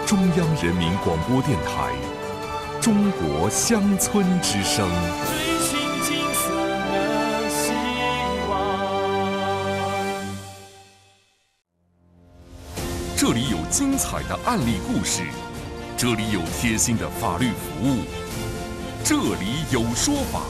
中央人民广播电台中国乡村之声。 追寻金色的希望。 这里有精彩的案例故事，这里有贴心的法律服务，这里有说法。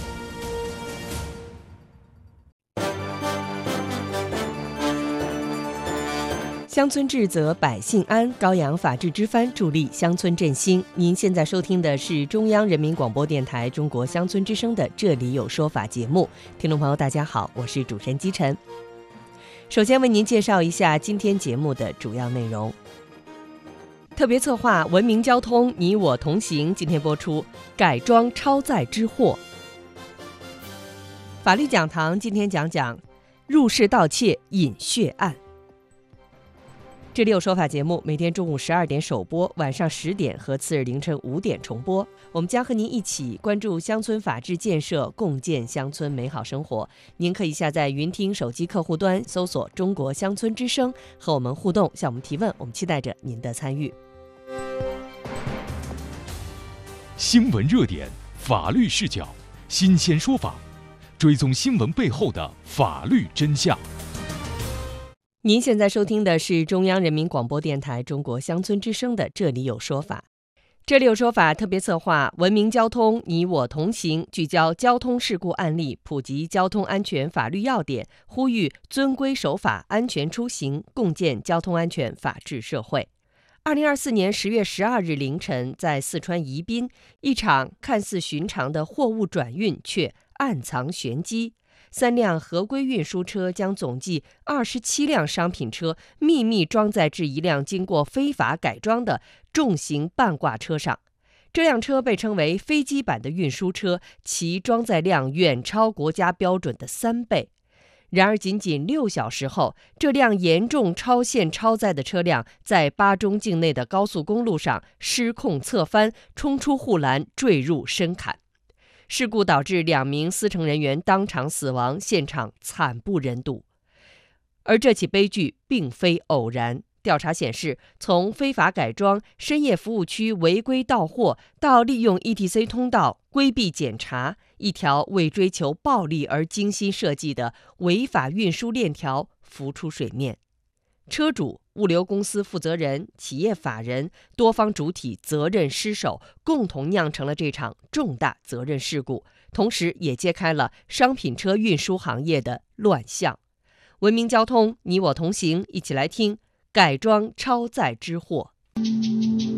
乡村治则百姓安，高扬法治之帆，助力乡村振兴。您现在收听的是中央人民广播电台中国乡村之声的《这里有说法》节目。听众朋友大家好，我是主持人姬晨。首先为您介绍一下今天节目的主要内容。特别策划文明交通，你我同行，今天播出改装超载之祸。法律讲堂今天讲讲入室盗窃引血案。这里有说法节目每天中午12点首播，晚上10点和次日凌晨5点重播。我们将和您一起关注乡村法治建设，共建乡村美好生活。您可以下载云听手机客户端，搜索中国乡村之声，和我们互动，向我们提问，我们期待着您的参与。 新闻热点，法律视角，新鲜说法，追踪新闻背后的法律真相。 您现在收听的是中央人民广播电台中国乡村之声的《这里有说法》。这里有说法特别策划文明交通，你我同行，聚焦交通事故案例，普及交通安全法律要点，呼吁遵规守法，安全出行，共建交通安全法治社会。2024年10月12日凌晨，在四川宜宾，一场看似寻常的货物转运却暗藏玄机。3辆合规运输车将总计27辆商品车秘密装载至一辆经过非法改装的重型半挂车上。这辆车被称为飞机版的运输车，其装载量远超国家标准的3倍。然而仅仅6小时后，这辆严重超限超载的车辆在巴中境内的高速公路上失控侧翻，冲出护栏，坠入深坎。事故导致2名司乘人员当场死亡，现场惨不忍睹。而这起悲剧并非偶然。调查显示，从非法改装、深夜服务区违规到货，到利用 ETC 通道规避检查，一条为追求暴利而精心设计的违法运输链条浮出水面。车主、物流公司负责人、企业法人多方主体责任失守，共同酿成了这场重大责任事故，同时也揭开了商品车运输行业的乱象。文明交通，你我同行，一起来听改装超载之祸。